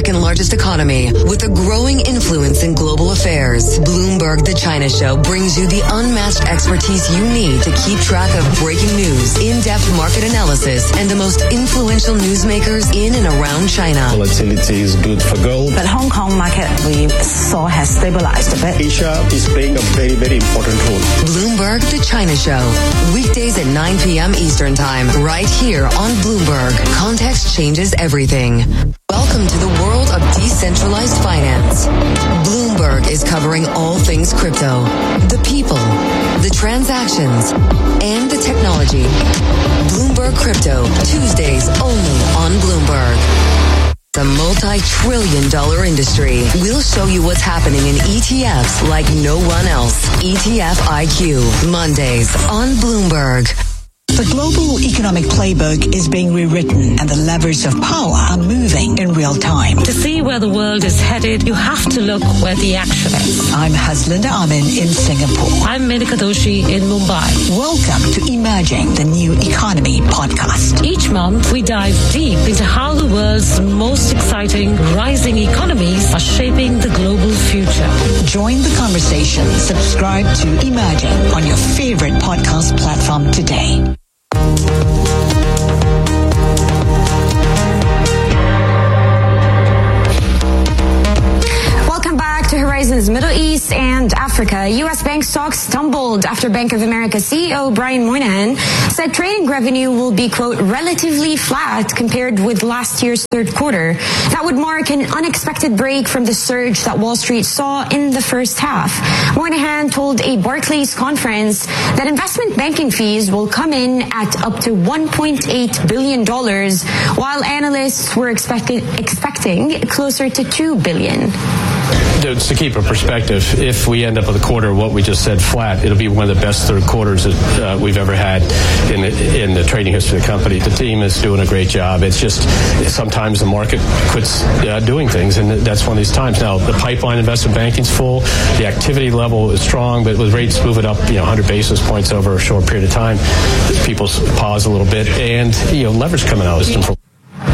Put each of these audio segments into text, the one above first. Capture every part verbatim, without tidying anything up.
second largest economy with a growing influence in global affairs. Bloomberg The China Show brings you the unmatched expertise you need to keep track of breaking news, in-depth market analysis, and the most influential newsmakers in and around China. Volatility is good for gold. But Hong Kong market we saw has stabilized a bit. Asia is playing a very, very important role. Bloomberg The China Show. Weekdays at nine p.m. Eastern Time, right here on Bloomberg. Context changes everything. Welcome to the world of decentralized finance. Bloomberg is covering all things crypto, the people, the transactions, and the technology. Bloomberg Crypto, Tuesdays only on Bloomberg. The multi-trillion dollar industry. We'll show you what's happening in E T Fs like no one else. E T F I Q, Mondays on Bloomberg. The global economic playbook is being rewritten and the levers of power are moving in real time. To see where the world is headed, you have to look where the action is. I'm Haslinda Amin in Singapore. I'm Menika Doshi in Mumbai. Welcome to Emerging the New Economy podcast. Each month, we dive deep into how the world's most exciting rising economies are shaping the global future. Join the conversation. Subscribe to Emerging on your favorite podcast platform today. Welcome back to Horizons Middle East and Africa. U S bank stocks stumbled after Bank of America C E O Brian Moynihan said trading revenue will be, quote, relatively flat compared with last year's third quarter. That would mark an unexpected break from the surge that Wall Street saw in the first half. Moynihan told a Barclays conference that investment banking fees will come in at up to one point eight billion dollars, while analysts were expecting, expecting closer to two billion dollars. To keep a perspective, if we end up with a quarter, what we just said, flat, it'll be one of the best third quarters that uh, we've ever had in the, in the trading history of the company. The team is doing a great job. It's just sometimes the market quits uh, doing things, and that's one of these times. Now, the pipeline investment banking's full. The activity level is strong, but with rates moving up, you know, one hundred basis points over a short period of time, people pause a little bit, and, you know, leverage coming out of the system.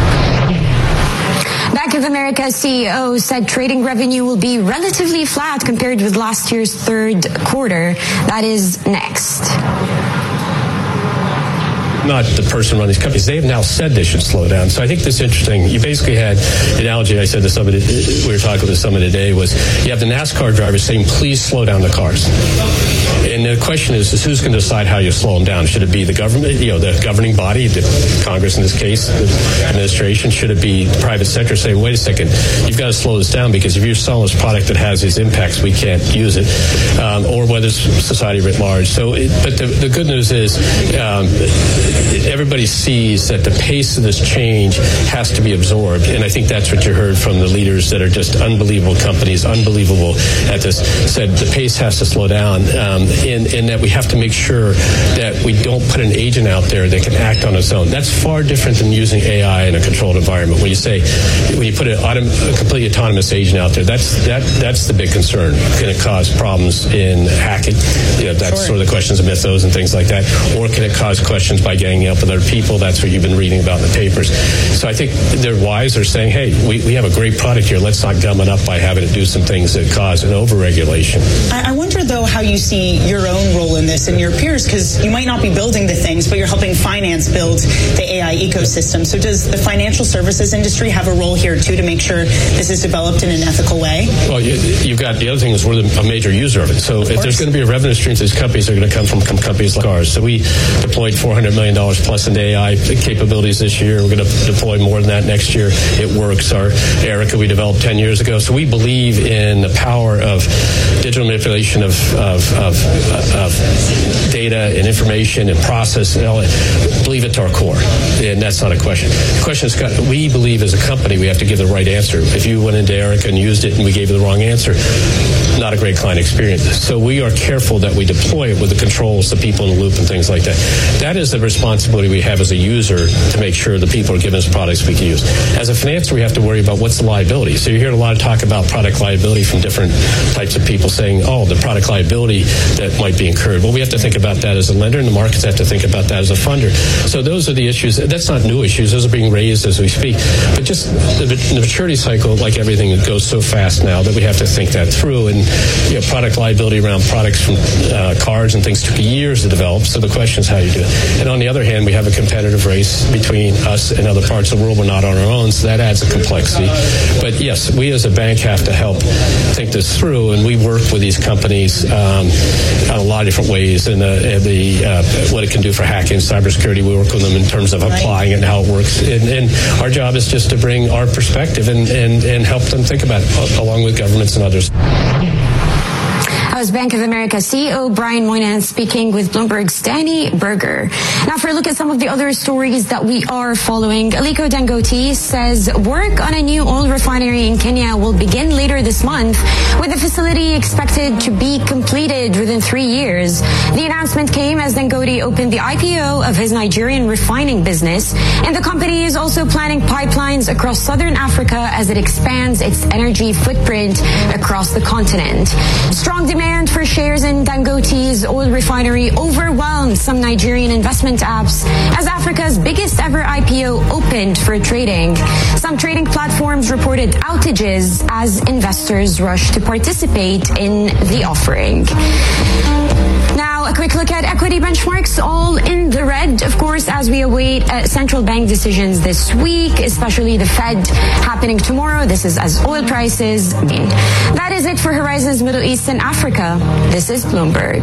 Bank of America C E O said trading revenue will be relatively flat compared with last year's third quarter. That is next. Not the person running these companies. They have now said they should slow down. So I think this is interesting. You basically had the analogy I said to somebody, we were talking to somebody today, was you have the NASCAR drivers saying, please slow down the cars. And the question is, is who's going to decide how you slow them down? Should it be the government, you know, the governing body, the Congress in this case, the administration? Should it be the private sector saying, wait a second, you've got to slow this down because if you're selling this product that has these impacts, we can't use it. Um, or whether it's society writ large. So, it, but the, the good news is, um, everybody sees that the pace of this change has to be absorbed. And I think that's what you heard from the leaders that are just unbelievable companies, unbelievable at this, said the pace has to slow down. Um, and, and that we have to make sure that we don't put an agent out there that can act on its own. That's far different than using A I in a controlled environment. When you say, when you put an autom- a completely autonomous agent out there, that's that that's the big concern. Can it cause problems in hacking? You know, that's sure. sort of the questions of mythos and things like that. Or can it cause questions by ganging up with other people? That's what you've been reading about in the papers. So I think they're wise. They're saying, hey, we, we have a great product here. Let's not gum it up by having to do some things that cause an overregulation. I, I wonder, though, how you see your own role in this and your peers, because you might not be building the things, but you're helping finance build the A I ecosystem. So does the financial services industry have a role here, too, to make sure this is developed in an ethical way? Well, you, you've got the other thing is we're a major user of it. So of if there's going to be a revenue stream to these companies, they're going to come from companies like ours. So we deployed four hundred million dollars plus into A I capabilities this year. We're going to deploy more than that next year. It works. Our Erica we developed ten years ago. So we believe in the power of digital manipulation of, of, of, of data and information and process. And all that. Believe it to our core. And that's not a question. The question is, we believe as a company we have to give the right answer. If you went into Erica and used it and we gave you the wrong answer, not a great client experience. So we are careful that we deploy it with the controls, the people in the loop and things like that. That is the responsibility responsibility we have as a user to make sure the people are giving us products we can use. As a financer, we have to worry about what's the liability. So you hear a lot of talk about product liability from different types of people saying, oh, the product liability that might be incurred. Well, we have to think about that as a lender, and the markets have to think about that as a funder. So those are the issues. That's not new issues. Those are being raised as we speak. But just the, the maturity cycle, like everything, it goes so fast now that we have to think that through. And you know, product liability around products from uh, cards and things took years to develop. So the question is how you do it. And on the other hand, we have a competitive race between us and other parts of the world. We're not on our own, so that adds a complexity. But yes, we as a bank have to help think this through, and we work with these companies um, on a lot of different ways. And the, the uh, what it can do for hacking, cybersecurity, we work with them in terms of applying it and how it works. And, and our job is just to bring our perspective and, and, and help them think about it, along with governments and others. That was Bank of America C E O Brian Moynihan speaking with Bloomberg's Danny Berger. Now for a look at some of the other stories that we are following, Aliko Dangote says work on a new oil refinery in Kenya will begin later this month, with the facility expected to be completed within three years. The announcement came as Dangote opened the I P O of his Nigerian refining business, and the company is also planning pipelines across southern Africa as it expands its energy footprint across the continent. Strong demand for shares in Dangote's oil refinery overwhelmed some Nigerian investment apps as Africa's biggest ever I P O opened for trading. Some trading platforms reported outages as investors rushed to participate in the offering. Now, a quick look at equity benchmarks, all in the red, of course, as we await uh, central bank decisions this week, especially the Fed happening tomorrow. This is as oil prices. I mean, that is it for Horizons Middle East and Africa. This is Bloomberg.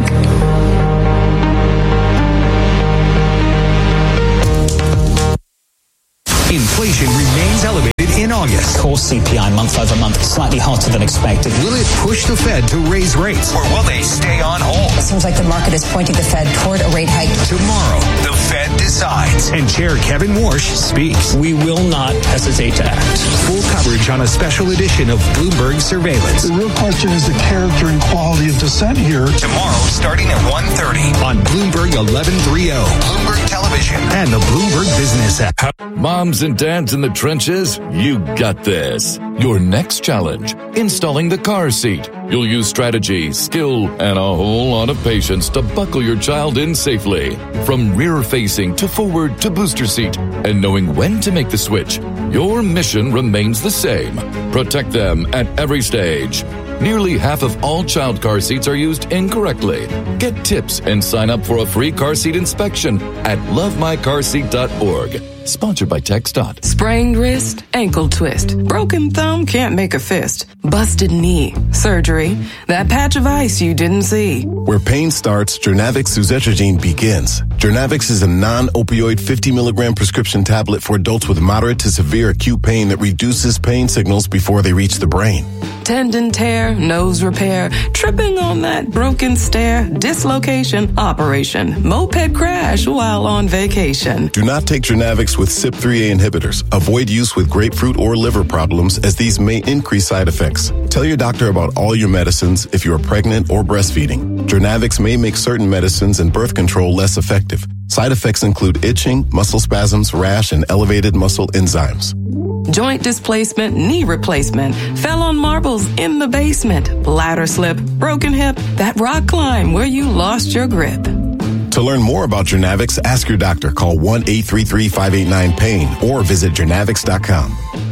Inflation remains elevated in August. Core C P I month over month slightly hotter than expected. Will it push the Fed to raise rates, or will they stay on hold? It seems like the market is pointing the Fed toward a rate hike. Tomorrow, the Fed decides, and Chair Kevin Warsh speaks. We will not hesitate to act. Full coverage on a special edition of Bloomberg Surveillance. The real question is the character and quality of dissent here. Tomorrow, starting at one thirty on Bloomberg eleven thirty, Bloomberg Television, and the Bloomberg Business app. Moms and dads in the trenches, you got this. Your next challenge, installing the car seat. You'll use strategy, skill, and a whole lot of patience to buckle your child in safely. From rear-facing to forward to booster seat, and knowing when to make the switch, your mission remains the same. Protect them at every stage. Nearly half of all child car seats are used incorrectly. Get tips and sign up for a free car seat inspection at love my car seat dot org. Sponsored by TxDOT. Sprained wrist, ankle twist, broken thumb, can't make a fist, busted knee, surgery, that patch of ice you didn't see. Where pain starts, Jernavix suzetrigine begins. Jernavix is a non-opioid fifty milligram prescription tablet for adults with moderate to severe acute pain that reduces pain signals before they reach the brain. Tendon tear, nose repair, tripping on that broken stair, dislocation, operation, moped crash while on vacation. Do not take Jernavix with C Y P three A inhibitors. Avoid use with grapefruit or liver problems, as these may increase side effects. Tell your doctor about all your medicines if you are pregnant or breastfeeding. Jernavix may make certain medicines and birth control less effective. Side effects include itching, muscle spasms, rash, and elevated muscle enzymes. Joint displacement, knee replacement, fell on marbles in the basement, ladder slip, broken hip, that rock climb where you lost your grip. To learn more about Jernavix, ask your doctor. Call one eight three three, five eight nine, pain or visit jernavix dot com.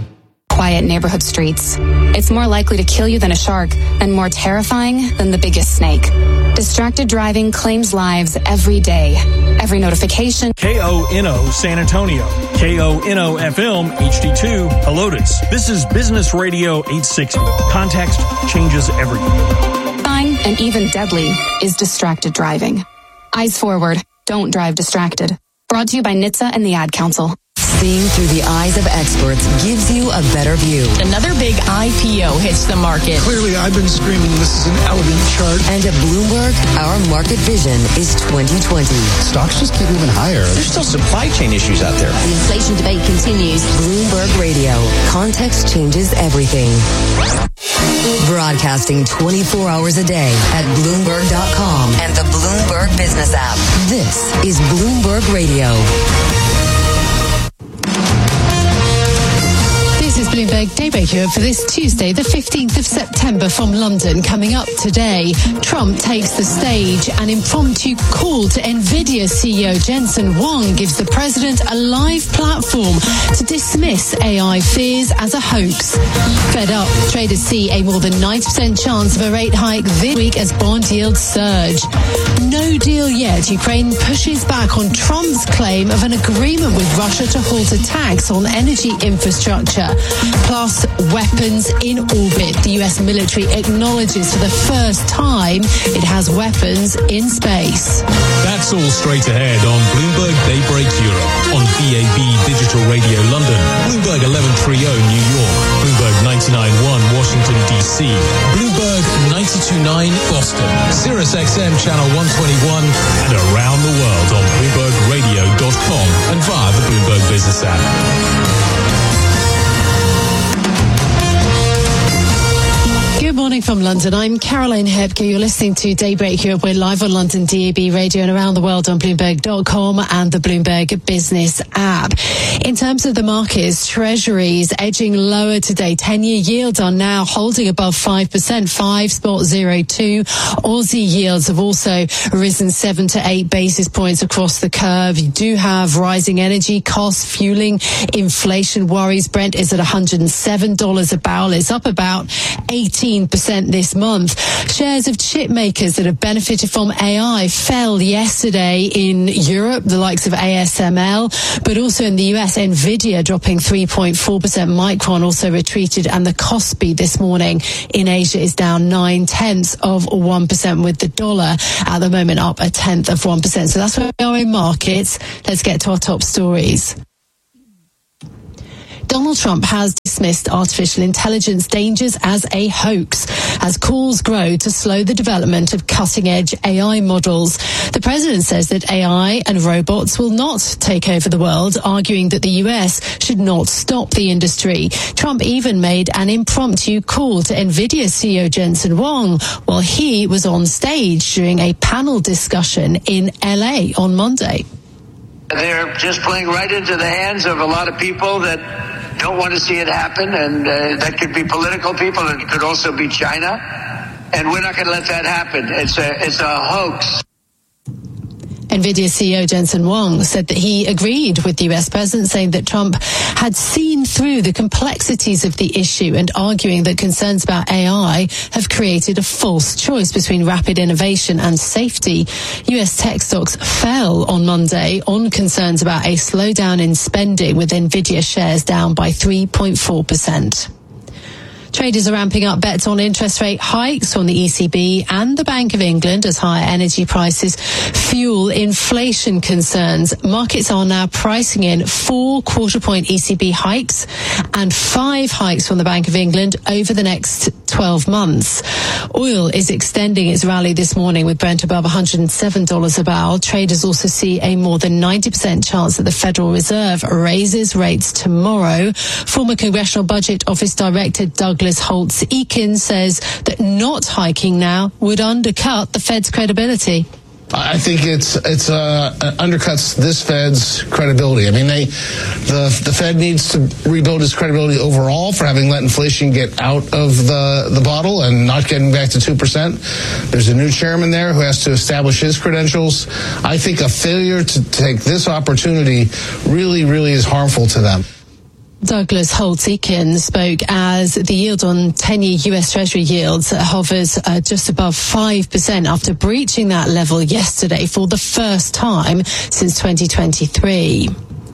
Quiet neighborhood streets. It's more likely to kill you than a shark, and more terrifying than the biggest snake. Distracted driving claims lives every day. Every notification. K O N O San Antonio. K O N O F M H D two Helotes. This is Business Radio eight sixty. Context changes everything. Fine and even deadly is distracted driving. Eyes forward. Don't drive distracted. Brought to you by N H T S A and the Ad Council. Seeing through the eyes of experts gives you a better view. Another big I P O hits the market. Clearly, I've been screaming this is an elegant chart. And at Bloomberg, our market vision is twenty twenty. Stocks just keep moving higher. There's still supply chain issues out there. The inflation debate continues. Bloomberg Radio. Context changes everything. Broadcasting twenty-four hours a day at Bloomberg dot com and the Bloomberg Business app. This is Bloomberg Radio. This is Bloomberg Daybreak Europe for this Tuesday, the fifteenth of September from London. Coming up today, Trump takes the stage. An impromptu call to NVIDIA C E O Jensen Huang gives the president a live platform to dismiss A I fears as a hoax. Fed up, traders see a more than ninety percent chance of a rate hike this week as bond yields surge. No deal yet. Ukraine pushes back on Trump's claim of an agreement with Russia to halt attacks on energy infrastructure. Plus, weapons in orbit. The U S military acknowledges for the first time it has weapons in space. That's all straight ahead on Bloomberg Daybreak Europe, on B A B Digital Radio London, Bloomberg eleven thirty New York, Bloomberg ninety-nine point one Washington, D C, Bloomberg ninety-two point nine Boston, Sirius X M Channel one twenty-one, and around the world on Bloomberg Radio dot com and via the Bloomberg Business app. Good morning from London. I'm Caroline Hepke. You're listening to Daybreak Europe. We're live on London D A B Radio and around the world on Bloomberg dot com and the Bloomberg Business app. In terms of the markets, treasuries edging lower today. ten-year yields are now holding above five percent, five point zero two. Aussie yields have also risen seven to eight basis points across the curve. You do have rising energy costs fueling inflation worries. Brent is at one hundred seven dollars a barrel. It's up about eighteen percent this month. Shares of chip makers that have benefited from A I fell yesterday in Europe, the likes of A S M L, but also in the U S, NVIDIA dropping three point four percent. Micron also retreated, and the Kospi this morning in Asia is down nine tenths of one percent, with the dollar at the moment up a tenth of one percent. So that's where we are in markets. Let's get to our top stories. Donald Trump has dismissed artificial intelligence dangers as a hoax, as calls grow to slow the development of cutting-edge A I models. The president says that A I and robots will not take over the world, arguing that the U S should not stop the industry. Trump even made an impromptu call to NVIDIA C E O Jensen Huang while he was on stage during a panel discussion in L A on Monday. They're just playing right into the hands of a lot of people that don't want to see it happen, and uh, that could be political people, and it could also be China, and we're not going to let that happen. It's a, it's a hoax. NVIDIA C E O Jensen Huang said that he agreed with the U S president, saying that Trump had seen through the complexities of the issue and arguing that concerns about A I have created a false choice between rapid innovation and safety. U S tech stocks fell on Monday on concerns about a slowdown in spending, with NVIDIA shares down by three point four percent. Traders are ramping up bets on interest rate hikes from the E C B and the Bank of England as higher energy prices fuel inflation concerns. Markets are now pricing in four quarter-point E C B hikes and five hikes from the Bank of England over the next twelve months. Oil is extending its rally this morning, with Brent above one hundred seven dollars a barrel. Traders also see a more than ninety percent chance that the Federal Reserve raises rates tomorrow. Former Congressional Budget Office Director Douglas Holtz-Eakin says that not hiking now would undercut the Fed's credibility. I think it's it's uh, undercuts this Fed's credibility. I mean, they the the Fed needs to rebuild its credibility overall for having let inflation get out of the the bottle and not getting back to two percent. There's a new chairman there who has to establish his credentials. I think a failure to take this opportunity really, really is harmful to them. Douglas Holtz-Eakin spoke as the yield on ten-year U S Treasury yields hovers uh, just above five percent after breaching that level yesterday for the first time since twenty twenty-three.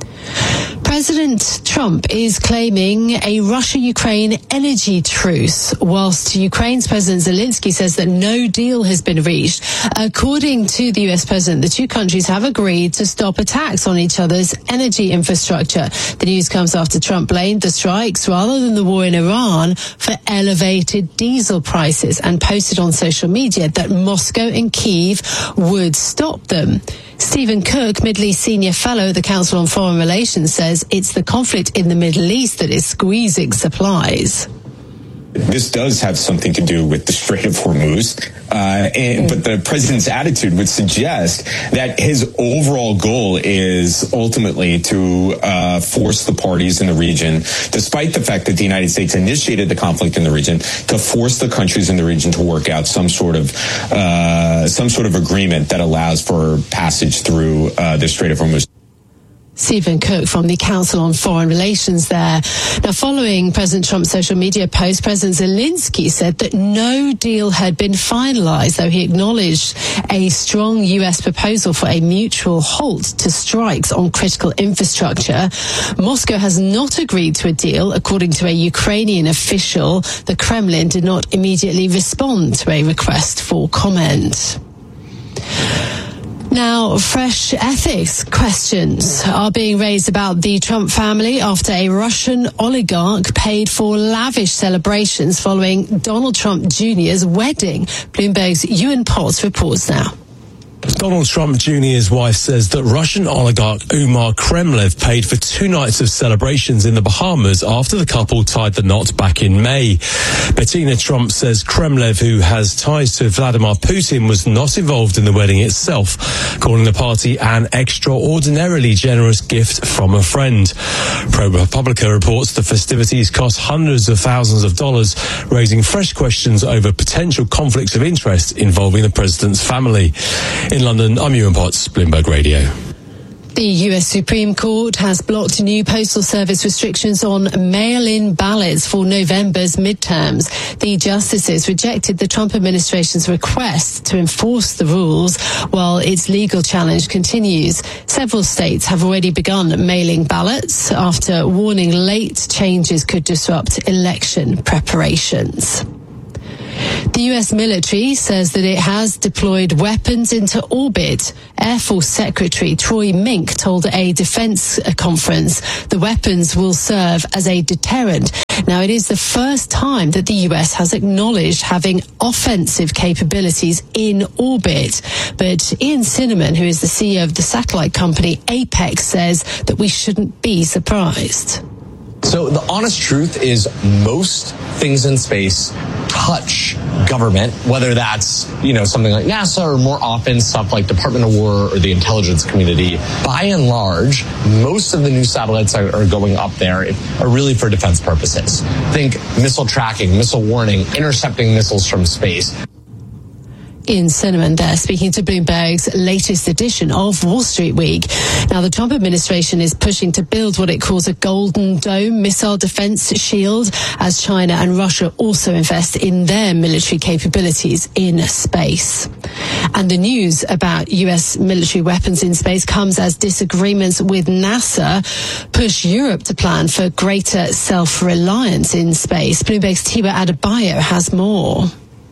President Trump is claiming a Russia-Ukraine energy truce, whilst Ukraine's President Zelensky says that no deal has been reached. According to the U S president, the two countries have agreed to stop attacks on each other's energy infrastructure. The news comes after Trump blamed the strikes, rather than the war in Iran, for elevated diesel prices and posted on social media that Moscow and Kyiv would stop them. Stephen Cook, Middle East Senior Fellow at the Council on Foreign Relations, says it's the conflict in the Middle East that is squeezing supplies. this does have something to do with the Strait of Hormuz. Uh, and, but the president's attitude would suggest that his overall goal is ultimately to uh, force the parties in the region, despite the fact that the United States initiated the conflict in the region, to force the countries in the region to work out some sort of uh, some sort of agreement that allows for passage through uh, the Strait of Hormuz. Stephen Cook from the Council on Foreign Relations there. Now, following President Trump's social media post, President Zelensky said that no deal had been finalized, though he acknowledged a strong U S proposal for a mutual halt to strikes on critical infrastructure. Moscow has not agreed to a deal, according to a Ukrainian official. The Kremlin did not immediately respond to a request for comment. Now, fresh ethics questions are being raised about the Trump family after a Russian oligarch paid for lavish celebrations following Donald Trump Junior's wedding. Bloomberg's Ewan Potts reports now. Donald Trump Junior's wife says that Russian oligarch Umar Kremlev paid for two nights of celebrations in the Bahamas after the couple tied the knot back in May. Bettina Trump says Kremlev, who has ties to Vladimir Putin, was not involved in the wedding itself, calling the party an extraordinarily generous gift from a friend. ProPublica reports the festivities cost hundreds of thousands of dollars, raising fresh questions over potential conflicts of interest involving the president's family. In London, I'm Ewan Potts, Bloomberg Radio. The U S Supreme Court has blocked new postal service restrictions on mail-in ballots for November's midterms. The justices rejected the Trump administration's request to enforce the rules while its legal challenge continues. Several states have already begun mailing ballots after warning late changes could disrupt election preparations. The U S military says that it has deployed weapons into orbit. Air Force Secretary Troy Mink told a defense conference the weapons will serve as a deterrent. Now, it is the first time that the U S has acknowledged having offensive capabilities in orbit. But Ian Cinnamon, who is the C E O of the satellite company Apex, says that we shouldn't be surprised. So the honest truth is most things in space touch government, whether that's, you know, something like NASA or more often stuff like Department of War or the intelligence community. By and large, most of the new satellites are, are going up there are really for defense purposes. Think missile tracking, missile warning, intercepting missiles from space. Ian Cinnamon there, speaking to Bloomberg's latest edition of Wall Street Week. Now, the Trump administration is pushing to build what it calls a Golden Dome missile defense shield as China and Russia also invest in their military capabilities in space. And the news about U S military weapons in space comes as disagreements with NASA push Europe to plan for greater self-reliance in space. Bloomberg's Tiwa Adebayo has more.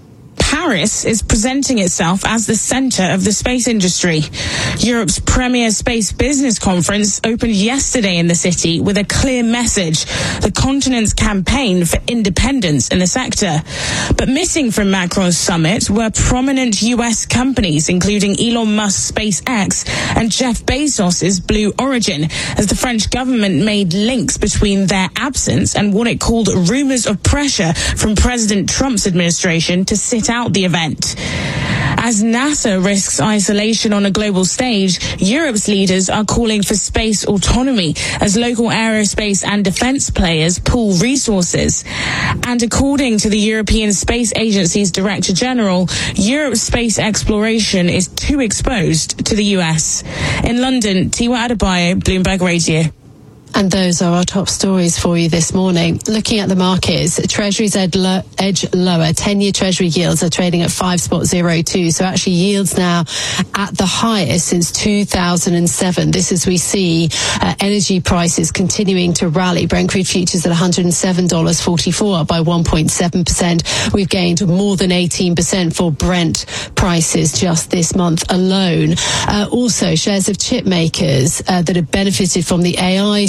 Paris is presenting itself as the centre of the space industry. Europe's premier space business conference opened yesterday in the city with a clear message, the continent's campaign for independence in the sector. But missing from Macron's summit were prominent U S companies, including Elon Musk's SpaceX and Jeff Bezos's Blue Origin, as the French government made links between their absence and what it called rumours of pressure from President Trump's administration to sit out the event. As NASA risks isolation on a global stage, Europe's leaders are calling for space autonomy as local aerospace and defense players pool resources. And according to the European Space Agency's Director General, Europe's space exploration is too exposed to the U S. In London, Tiwa Adebayo, Bloomberg Radio. And those are our top stories for you this morning. Looking at the markets, Treasuries edge lower. ten-year Treasury yields are trading at five point zero two. So actually yields now at the highest since two thousand seven. This as we see uh, energy prices continuing to rally. Brent crude futures at one hundred seven dollars and forty-four cents, up by one point seven percent. We've gained more than eighteen percent for Brent prices just this month alone. Uh, also, shares of chip makers uh, that have benefited from the A I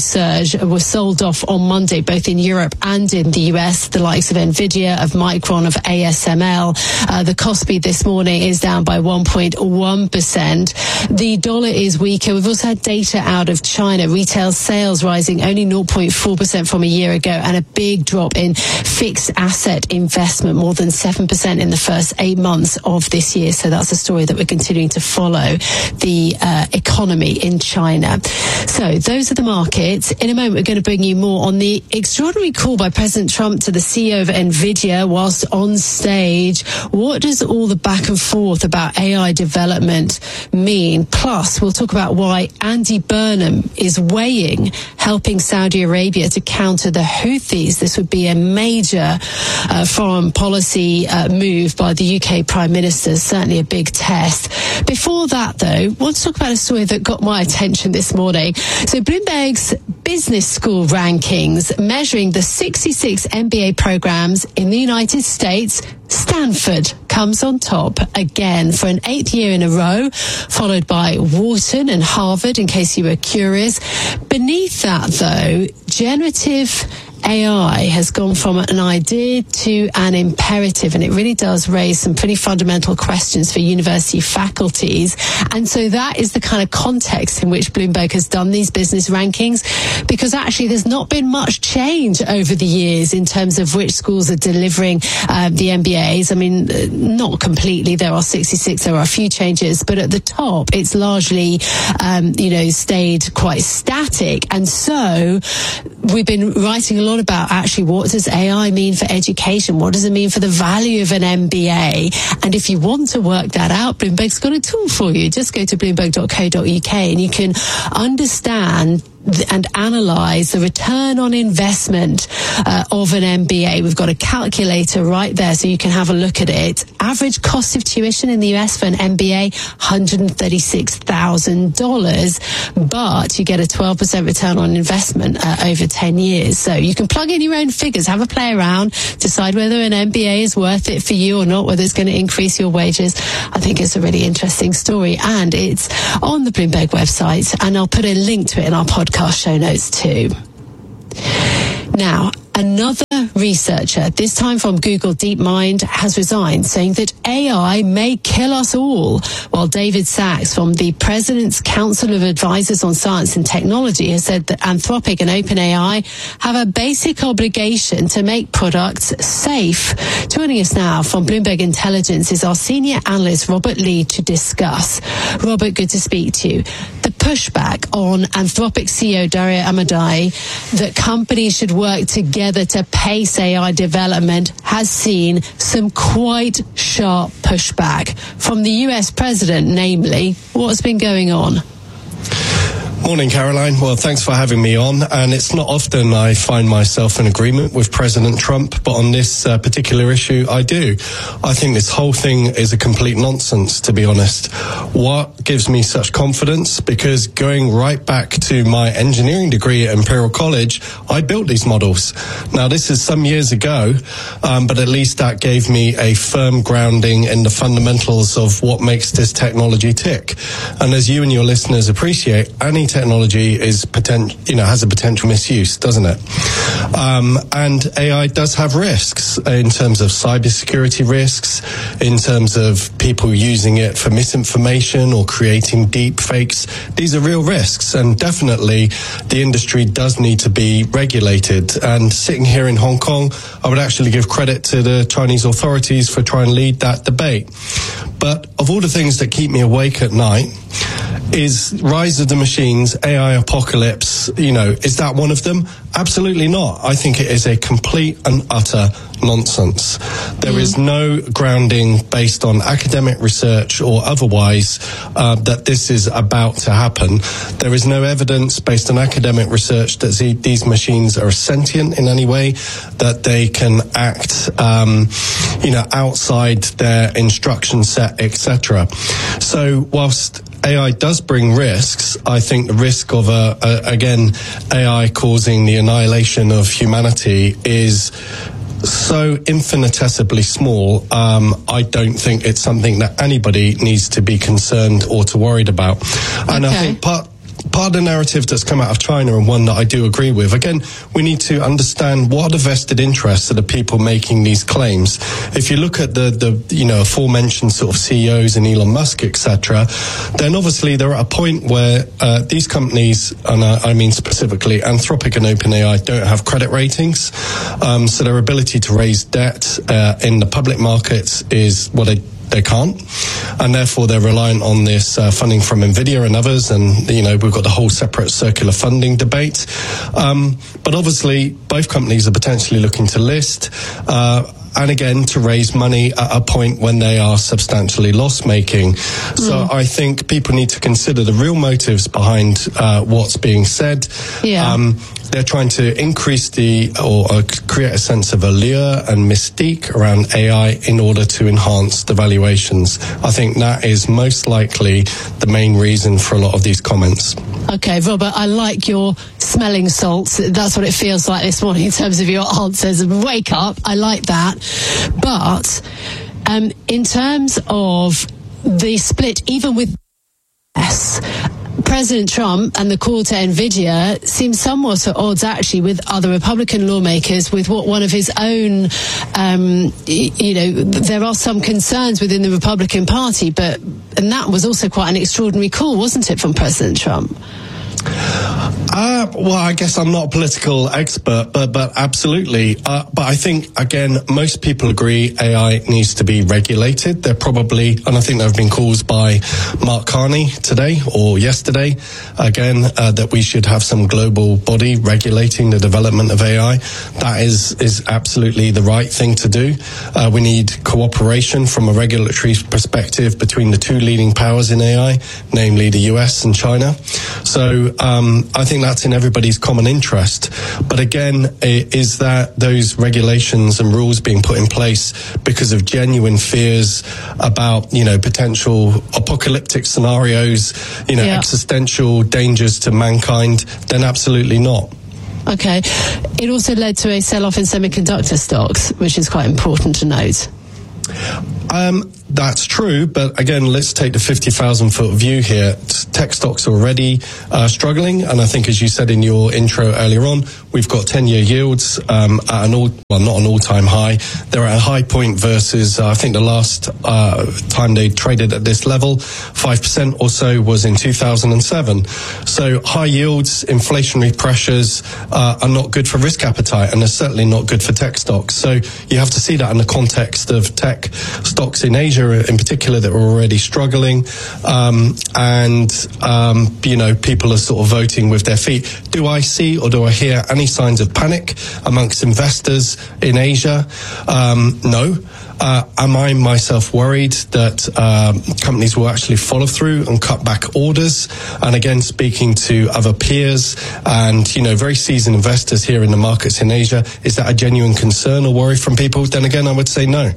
surge were sold off on Monday, both in Europe and in the U S. The likes of Nvidia, of Micron, of A S M L. Uh, the Kospi this morning is down by one point one percent. The dollar is weaker. We've also had data out of China. Retail sales rising only zero point four percent from a year ago, and a big drop in fixed asset investment, more than seven percent in the first eight months of this year. So that's a story that we're continuing to follow, the uh, economy in China. So those are the markets. In a moment, we're going to bring you more on the extraordinary call by President Trump to the C E O of Nvidia whilst on stage. What does all the back and forth about A I development mean? Plus, we'll talk about why Andy Burnham is weighing helping Saudi Arabia to counter the Houthis. This would be a major uh, foreign policy uh, move by the U K Prime Minister, certainly a big test. Before that, though, I want to talk about a story that got my attention this morning. So Bloomberg's Business School rankings measuring the sixty-six M B A programs in the United States. Stanford comes on top again for an eighth year in a row, followed by Wharton and Harvard, in case you were curious. Beneath that, though, generative A I has gone from an idea to an imperative, and it really does raise some pretty fundamental questions for university faculties. And so that is the kind of context in which Bloomberg has done these business rankings, because actually there's not been much change over the years in terms of which schools are delivering uh, the M B As. I mean, not completely. There are sixty-six. There are a few changes, but at the top, it's largely, um, you know, stayed quite static. And so we've been writing a lot about actually what does A I mean for education? What does it mean for the value of an M B A? And if you want to work that out, Bloomberg's got a tool for you. Just go to bloomberg dot co dot uk and you can understand and analyze the return on investment uh, of an M B A. We've got a calculator right there so you can have a look at it. Average cost of tuition in the U S for an M B A, one hundred thirty-six thousand dollars, but you get a twelve percent return on investment uh, over ten years. So you can plug in your own figures, have a play around, decide whether an M B A is worth it for you or not, whether it's going to increase your wages. I think it's a really interesting story, and it's on the Bloomberg website, and I'll put a link to it in our podcast show notes too. Now, another researcher, this time from Google DeepMind, has resigned, saying that A I may kill us all, while David Sachs from the President's Council of Advisors on Science and Technology has said that Anthropic and OpenAI have a basic obligation to make products safe. Joining us now from Bloomberg Intelligence is our senior analyst, Robert Lee, to discuss. Robert, good to speak to you. The pushback on Anthropic C E O Dario Amodei that companies should work together to pace A I development has seen some quite sharp pushback from the U S president, namely. What's been going on? Morning, Caroline. Well, thanks for having me on. And it's not often I find myself in agreement with President Trump, but on this uh, particular issue, I do. I think this whole thing is a complete nonsense, to be honest. What gives me such confidence? Because going right back to my engineering degree at Imperial College, I built these models. Now, this is some years ago, um, but at least that gave me a firm grounding in the fundamentals of what makes this technology tick. And as you and your listeners appreciate, any technology is potent, you know, has a potential misuse, doesn't it? Um, and A I does have risks in terms of cybersecurity risks, in terms of people using it for misinformation or creating deep fakes. These are real risks, and definitely the industry does need to be regulated. And sitting here in Hong Kong, I would actually give credit to the Chinese authorities for trying to lead that debate. But of all the things that keep me awake at night, is rise of the machines, A I apocalypse, you know, is that one of them? Absolutely not. I think it is a complete and utter nonsense. There mm. is no grounding based on academic research or otherwise uh, that this is about to happen. There is no evidence based on academic research that these machines are sentient in any way, that they can act, um, you know, outside their instruction set, et cetera. So whilst A I does bring risks, I think the risk of, a, a, again, A I causing the annihilation of humanity is so infinitesimally small. Um, I don't think it's something that anybody needs to be concerned or to worried about. And okay. I think part part of the narrative that's come out of China, and one that I do agree with, again, we need to understand what are the vested interests of the people making these claims. If you look at the, the you know, aforementioned sort of C E Os and Elon Musk, et cetera, then obviously they're at a point where uh, these companies, and I, I mean specifically Anthropic and OpenAI, don't have credit ratings. Um, so their ability to raise debt uh, in the public markets is what they They can't, and therefore they're reliant on this uh, funding from NVIDIA and others, and, you know, we've got the whole separate circular funding debate. Um, but obviously, both companies are potentially looking to list, uh, and again, to raise money at a point when they are substantially loss-making. Mm. So I think people need to consider the real motives behind uh, what's being said. Yeah. Um, they're trying to increase the, or uh, create a sense of allure and mystique around A I in order to enhance the valuations. I think that is most likely the main reason for a lot of these comments. Okay, Robert, I like your smelling salts. That's what it feels like this morning in terms of your answers. Wake up. I like that. But um, in terms of the split, even with yes, President Trump and the call to NVIDIA seems somewhat at odds actually with other Republican lawmakers, with what one of his own, um, you know, there are some concerns within the Republican Party, but, and that was also quite an extraordinary call, wasn't it, from President Trump? Uh, well, I guess I'm not a political expert, but but absolutely. Uh, but I think, again, most people agree A I needs to be regulated. They're probably, and I think there have been calls by Mark Carney today or yesterday, again, uh, that we should have some global body regulating the development of A I. That is, is absolutely the right thing to do. Uh, we need cooperation from a regulatory perspective between the two leading powers in A I, namely the U S and China. So um, I think that's in everybody's common interest. But again, is that those regulations and rules being put in place because of genuine fears about, you know, potential apocalyptic scenarios, you know, yeah. existential dangers to mankind? Then absolutely not. Okay. It also led to a sell-off in semiconductor stocks, which is quite important to note. Um, that's true, but again, let's take the fifty thousand foot view here. Tech stocks are already uh, struggling, and I think, as you said in your intro earlier on, we've got ten-year yields um, at an all, well, not an all-time high. They're at a high point versus, uh, I think the last uh, time they traded at this level, five percent or so was in two thousand seven. So high yields, inflationary pressures uh, are not good for risk appetite, and they're certainly not good for tech stocks. So you have to see that in the context of tech stocks in Asia in particular that are already struggling, um, and um, you know, people are sort of voting with their feet. Do I see or do I hear any signs of panic amongst investors in Asia? Um, no. Uh, am I myself worried that um, companies will actually follow through and cut back orders? And again, speaking to other peers and, you know, very seasoned investors here in the markets in Asia, is that a genuine concern or worry from people? Then again, I would say no.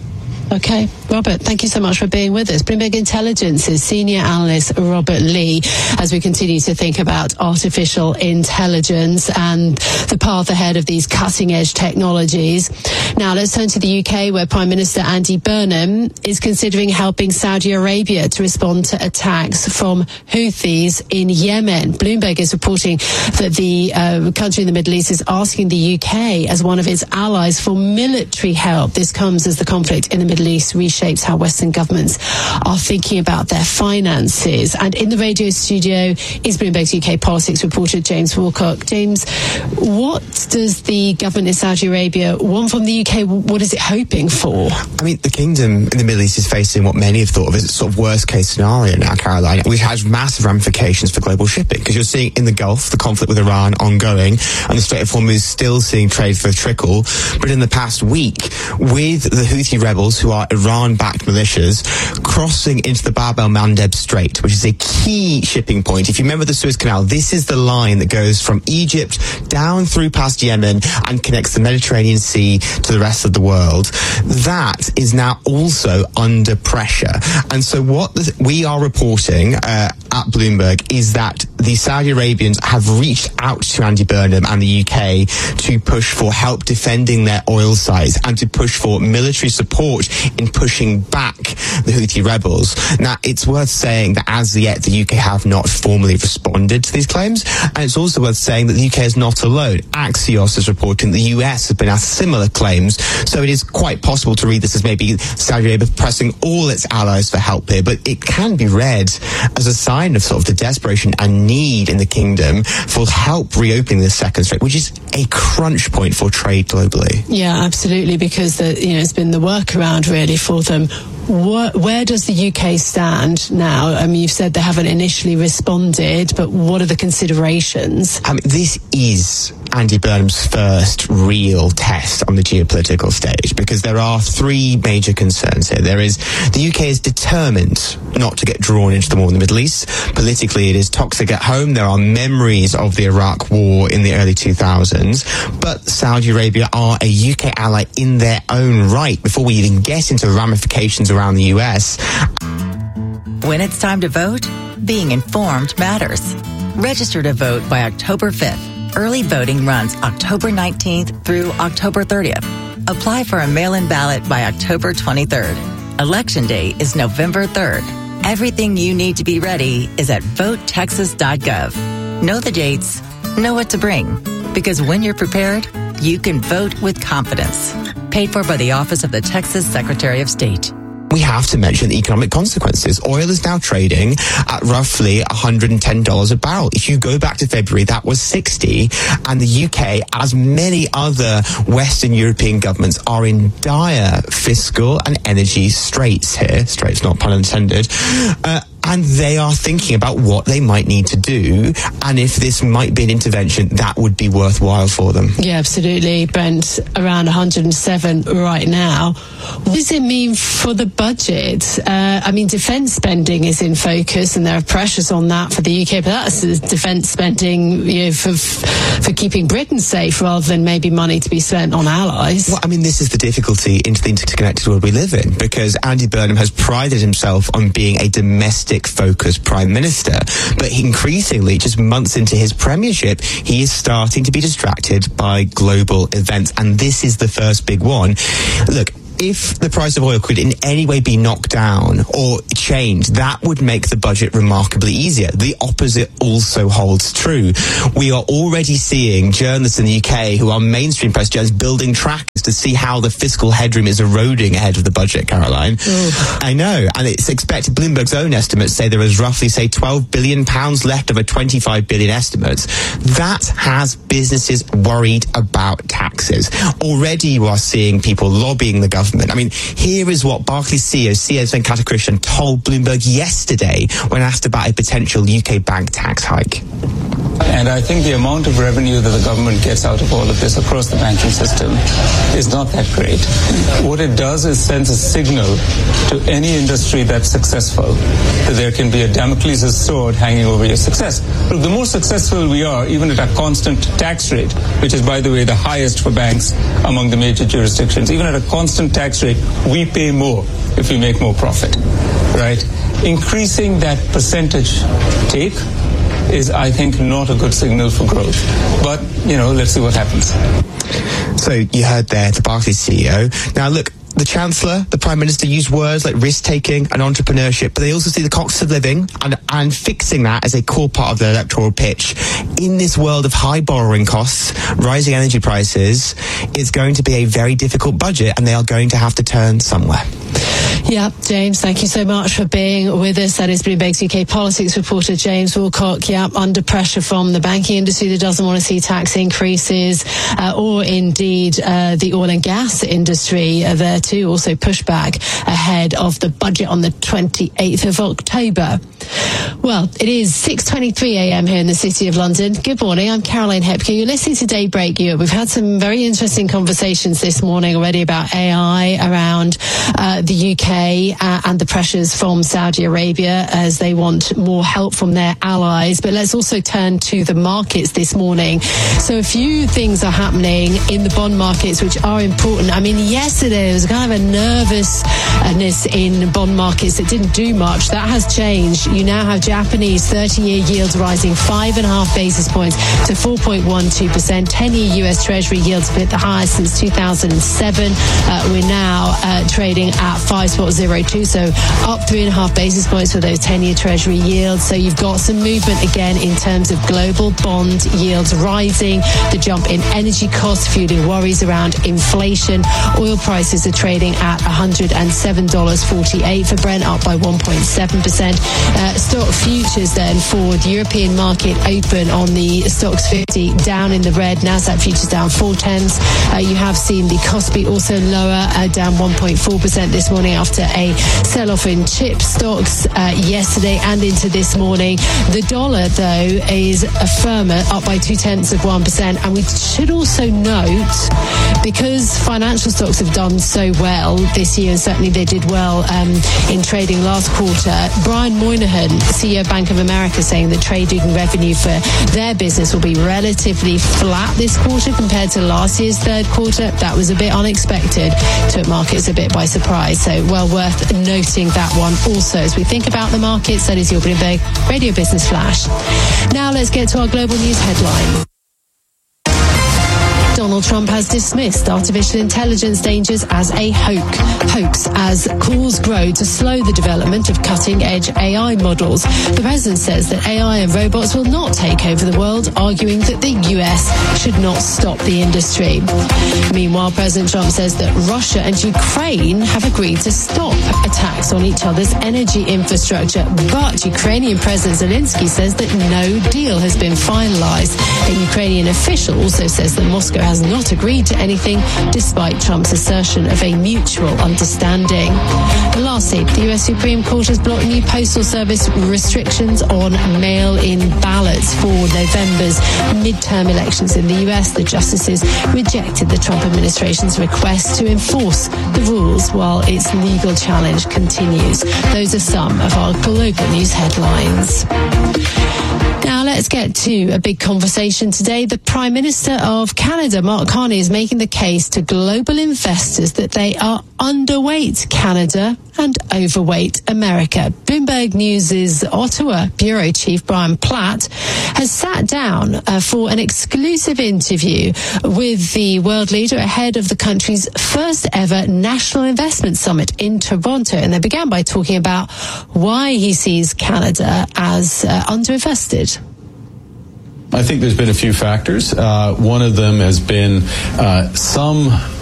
Okay, Robert, thank you so much for being with us. Bloomberg Intelligence's senior analyst Robert Lee, as we continue to think about artificial intelligence and the path ahead of these cutting-edge technologies. Now, let's turn to the U K, where Prime Minister Andy Burnham is considering helping Saudi Arabia to respond to attacks from Houthis in Yemen. Bloomberg is reporting that the uh, country in the Middle East is asking the U K as one of its allies for military help. This comes as the conflict in the Middle East reshapes how Western governments are thinking about their finances. And in the radio studio is Bloomberg's U K politics reporter James Wilcock. James, what does the government in Saudi Arabia want from the U K? What is it hoping for? I mean, the kingdom in the Middle East is facing what many have thought of as a sort of worst case scenario now, Caroline, which has massive ramifications for global shipping, because you're seeing in the Gulf the conflict with Iran ongoing, and the Strait of Hormuz still seeing trade for a trickle. But in the past week, with the Houthi rebels, who are Iran-backed militias, crossing into the Bab el-Mandeb Strait, which is a key shipping point. If you remember the Suez Canal, this is the line that goes from Egypt down through past Yemen and connects the Mediterranean Sea to the rest of the world. That is now also under pressure. And so what the, we are reporting, uh, at Bloomberg is that the Saudi Arabians have reached out to Andy Burnham and the U K to push for help defending their oil sites and to push for military support in pushing back the Houthi rebels. Now, it's worth saying that as yet the U K have not formally responded to these claims, and it's also worth saying that the U K is not alone. Axios is reporting the U S has been asked similar claims, so it is quite possible to read this as maybe Saudi Arabia pressing all its allies for help here, but it can be read as a sign of sort of the desperation and need in the kingdom for help reopening the second strait, which is a crunch point for trade globally. Yeah, absolutely, because the, you know, it's been the workaround really for them. What, where does the U K stand now? I mean, you've said they haven't initially responded, but what are the considerations? I mean, this is Andy Burnham's first real test on the geopolitical stage, because there are three major concerns here. There is the U K is determined not to get drawn into the war in the Middle East. Politically, it is toxic at home. There are memories of the Iraq war in the early two thousands, but Saudi Arabia are a U K ally in their own right before we even get into ramifications around the U S. When it's time to vote, being informed matters. Register to vote by October fifth. Early voting runs October nineteenth through October thirtieth. Apply for a mail-in ballot by October twenty-third. Election day is November third. Everything you need to be ready is at vote texas dot gov. Know the dates, know what to bring, because when you're prepared, you can vote with confidence. Paid for by the Office of the Texas Secretary of State. We have to mention the economic consequences. Oil is now trading at roughly one hundred ten dollars a barrel. If you go back to February, that was sixty, and the U K, as many other Western European governments, are in dire fiscal and energy straits here. Straits, not pun intended. Uh, And they are thinking about what they might need to do, and if this might be an intervention that would be worthwhile for them. Yeah, absolutely. Brent, around one hundred seven right now. What does it mean for the budget? Uh, I mean, defence spending is in focus, and there are pressures on that for the U K, but that's defence spending, you know, for, for keeping Britain safe rather than maybe money to be spent on allies. Well, I mean, this is the difficulty into the interconnected world we live in, because Andy Burnham has prided himself on being a domestic focused prime minister, but increasingly, just months into his premiership, he is starting to be distracted by global events, and this is the first big one. Look, if the price of oil could in any way be knocked down or changed, that would make the budget remarkably easier. The opposite also holds true. We are already seeing journalists in the U K who are mainstream press journalists building trackers to see how the fiscal headroom is eroding ahead of the budget, Caroline. Ooh. I know, and it's expected. Bloomberg's own estimates say there is roughly, say, twelve billion pounds left of a twenty-five billion estimates. That has businesses worried about taxes. Already you are seeing people lobbying the government. I mean, here is what Barclays C E O, C S Venkatakrishnan, told Bloomberg yesterday when asked about a potential U K bank tax hike. And I think the amount of revenue that the government gets out of all of this across the banking system is not that great. What it does is sends a signal to any industry that's successful that there can be a Damocles' sword hanging over your success. Look, the more successful we are, even at a constant tax rate, which is, by the way, the highest for banks among the major jurisdictions, even at a constant tax rate, we pay more if we make more profit, right? Increasing that percentage take is, I think, not a good signal for growth. But, you know, let's see what happens. So you heard there the Barclays C E O. Now, look, the Chancellor, the Prime Minister use words like risk-taking and entrepreneurship, but they also see the cost of living and, and fixing that as a core part of their electoral pitch. In this world of high borrowing costs, rising energy prices, it's going to be a very difficult budget, and they are going to have to turn somewhere. Yeah, James, thank you so much for being with us. That is Bloomberg's U K politics reporter, James Woolcock. Yeah, under pressure from the banking industry that doesn't want to see tax increases, uh, or indeed uh, the oil and gas industry uh, there too, also pushback ahead of the budget on the twenty-eighth of October. Well, it is six twenty-three a m here in the City of London. Good morning, I'm Caroline Hepker. You're listening to Daybreak Europe. We've had some very interesting conversations this morning already about A I around uh, the U K K uh, and the pressures from Saudi Arabia as they want more help from their allies. But let's also turn to the markets this morning. So a few things are happening in the bond markets which are important. I mean, yesterday there was kind of a nervousness in bond markets that didn't do much. That has changed. You now have Japanese thirty-year yields rising five and a half basis points to four point one two percent. ten-year U S Treasury yields have hit the highest since two thousand seven. Uh, we're now uh, trading at five point zero two, so up three and a half basis points for those ten-year Treasury yields. So you've got some movement again in terms of global bond yields rising. The jump in energy costs fueling worries around inflation. Oil prices are trading at one hundred seven dollars and forty-eight cents for Brent, up by one point seven percent. Uh, stock futures then for the European market open on the Stoxx fifty down in the red. Nasdaq futures down four tenths. Uh, you have seen the Kospi also lower, uh, down one point four percent this morning after a sell-off in chip stocks uh, yesterday and into this morning. The dollar, though, is a firmer, up by two tenths of one percent. And we should also note, because financial stocks have done so well this year, and certainly they did well um, in trading last quarter, Brian Moynihan, C E O of Bank of America, saying that trading revenue for their business will be relatively flat this quarter compared to last year's third quarter. That was a bit unexpected, took markets a bit by surprise. So well worth noting that one also as we think about the markets. That is your Bloomberg Radio Business Flash. Now let's get to our global news headline. Donald Trump has dismissed artificial intelligence dangers as a hoax, hoax as calls grow to slow the development of cutting-edge A I models. The president says that A I and robots will not take over the world, arguing that the U S should not stop the industry. Meanwhile, President Trump says that Russia and Ukraine have agreed to stop attacks on each other's energy infrastructure. But Ukrainian President Zelensky says that no deal has been finalized. A Ukrainian official also says that Moscow has not agreed to anything, despite Trump's assertion of a mutual understanding. And lastly, the U S Supreme Court has blocked new Postal Service restrictions on mail-in ballots for November's midterm elections in the U S. The justices rejected the Trump administration's request to enforce the rules while its legal challenge continues. Those are some of our global news headlines. Now let's get to a big conversation today. The Prime Minister of Canada, Mark Carney, is making the case to global investors that they are underweight Canada and overweight America. Bloomberg News' Ottawa bureau chief Brian Platt has sat down uh, for an exclusive interview with the world leader ahead of the country's first ever National Investment Summit in Toronto. And they began by talking about why he sees Canada as uh, underinvested. I think there's been a few factors. Uh, one of them has been uh, some